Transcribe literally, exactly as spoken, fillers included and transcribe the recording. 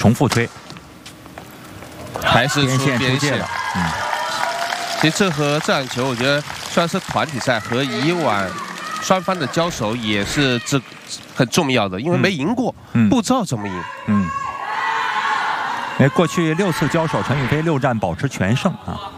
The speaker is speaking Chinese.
重复推， 还是边线边线出界了。嗯， 其实这和这场球，我觉得虽然是团体赛，和以往双方的交手也是这很重要的，因为没赢过， 嗯、 不知道怎么赢。 嗯，因为过去六次交手，陈雨菲六战保持全胜啊。